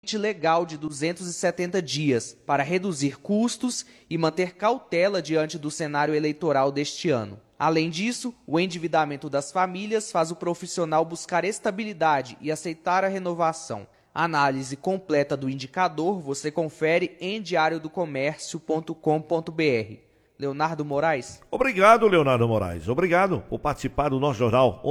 limite legal de 270 dias para reduzir custos e manter cautela diante do cenário eleitoral deste ano. Além disso, o endividamento das famílias faz o profissional buscar estabilidade e aceitar a renovação. A análise completa do indicador você confere em diariodocomércio.com.br. Leonardo Moraes. Obrigado, Leonardo Moraes. Obrigado por participar do nosso jornal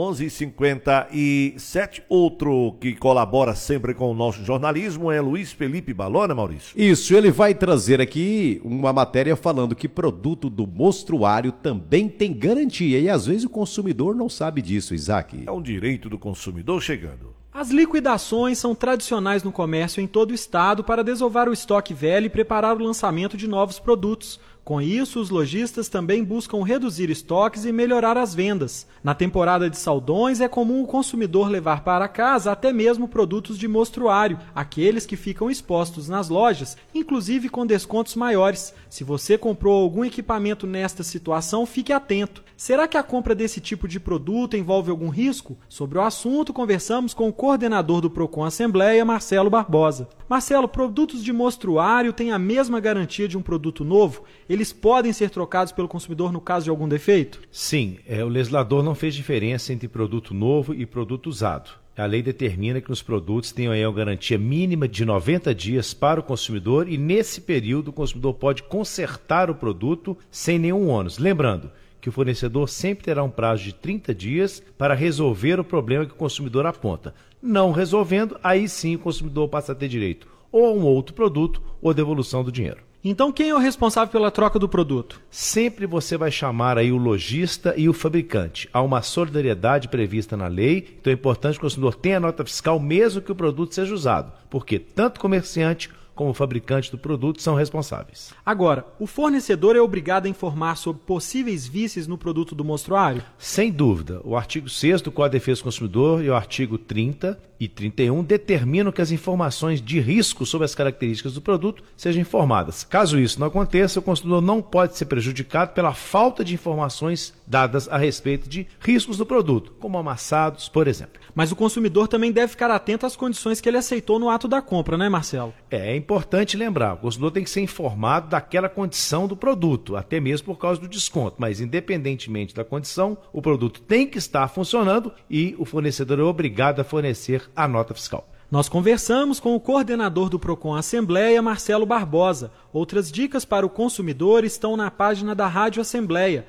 11h57. Outro que colabora sempre com o nosso jornalismo é Luiz Felipe Balona, Maurício. Isso, ele vai trazer aqui uma matéria falando que produto do mostruário também tem garantia e às vezes o consumidor não sabe disso, Isaac. É um direito do consumidor chegando. As liquidações são tradicionais no comércio em todo o estado para desovar o estoque velho e preparar o lançamento de novos produtos. Com isso, os lojistas também buscam reduzir estoques e melhorar as vendas. Na temporada de saldões, é comum o consumidor levar para casa até mesmo produtos de mostruário, aqueles que ficam expostos nas lojas, inclusive com descontos maiores. Se você comprou algum equipamento nesta situação, fique atento. Será que a compra desse tipo de produto envolve algum risco? Sobre o assunto, conversamos com o coordenador do Procon Assembleia, Marcelo Barbosa. Marcelo, produtos de mostruário têm a mesma garantia de um produto novo? Eles podem ser trocados pelo consumidor no caso de algum defeito? Sim, o legislador não fez diferença entre produto novo e produto usado. A lei determina que os produtos tenham aí uma garantia mínima de 90 dias para o consumidor e nesse período o consumidor pode consertar o produto sem nenhum ônus. Lembrando que o fornecedor sempre terá um prazo de 30 dias para resolver o problema que o consumidor aponta. Não resolvendo, aí sim o consumidor passa a ter direito ou a um outro produto ou a devolução do dinheiro. Então quem é o responsável pela troca do produto? Sempre você vai chamar aí o lojista e o fabricante. Há uma solidariedade prevista na lei, então é importante que o consumidor tenha a nota fiscal mesmo que o produto seja usado, porque tanto o comerciante como o fabricante do produto são responsáveis. Agora, o fornecedor é obrigado a informar sobre possíveis vícios no produto do mostruário? Sem dúvida. O artigo 6º do Código de Defesa do Consumidor e o artigo 30 e 31 determinam que as informações de risco sobre as características do produto sejam informadas. Caso isso não aconteça, o consumidor não pode ser prejudicado pela falta de informações dadas a respeito de riscos do produto, como amassados, por exemplo. Mas o consumidor também deve ficar atento às condições que ele aceitou no ato da compra, né, Marcelo? É importante lembrar, o consumidor tem que ser informado daquela condição do produto, até mesmo por causa do desconto, mas independentemente da condição, o produto tem que estar funcionando e o fornecedor é obrigado a fornecer a nota fiscal. Nós conversamos com o coordenador do Procon Assembleia, Marcelo Barbosa. Outras dicas para o consumidor estão na página da Rádio Assembleia,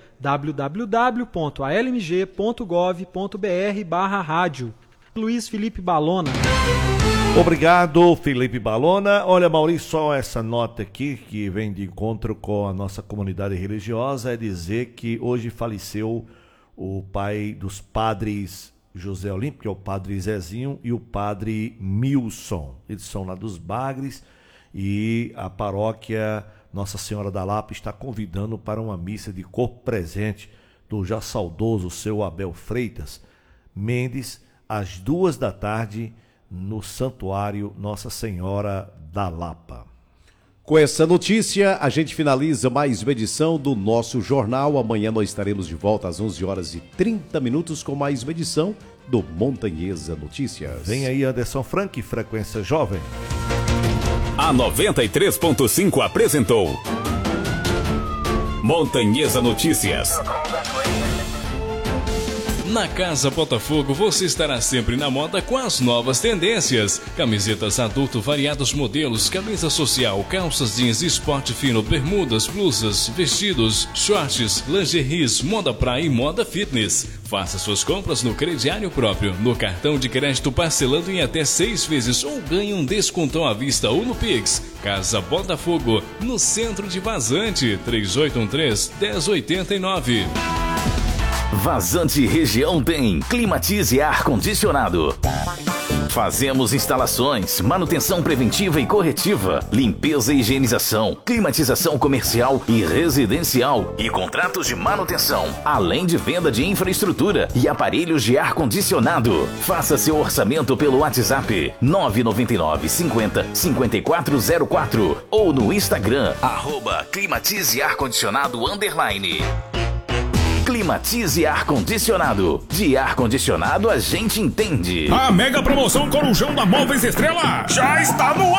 www.almg.gov.br/rádio. Luiz Felipe Balona. Obrigado, Felipe Balona. Olha, Maurício, só essa nota aqui que vem de encontro com a nossa comunidade religiosa é dizer que hoje faleceu o pai dos padres José Olímpio, que é o padre Zezinho, e o padre Milson. Eles são lá dos Bagres e a paróquia Nossa Senhora da Lapa está convidando para uma missa de corpo presente do já saudoso seu Abel Freitas Mendes, às 14h, no Santuário Nossa Senhora da Lapa. Com essa notícia, a gente finaliza mais uma edição do nosso jornal. Amanhã nós estaremos de volta às 11h30 com mais uma edição do Montanhesa Notícias. Vem aí Anderson Frank, Frequência Jovem. A 93.5 apresentou Montanhesa Notícias. Na Casa Botafogo você estará sempre na moda com as novas tendências. Camisetas adulto, variados modelos, camisa social, calças jeans, esporte fino, bermudas, blusas, vestidos, shorts, lingeries, moda praia e moda fitness. Faça suas compras no crediário próprio, no cartão de crédito parcelando em até 6 vezes ou ganhe um descontão à vista ou no Pix. Casa Botafogo, no centro de Vazante, 3813-1089. Vazante Região tem Climatize Ar-Condicionado. Fazemos instalações, manutenção preventiva e corretiva, limpeza e higienização, climatização comercial e residencial e contratos de manutenção, além de venda de infraestrutura e aparelhos de ar-condicionado. Faça seu orçamento pelo WhatsApp 999 50 5404 ou no Instagram @Climatize Ar-Condicionado _. Climatize Ar-Condicionado. De ar-condicionado a gente entende. A mega promoção Corujão da Móveis Estrela já está no ar.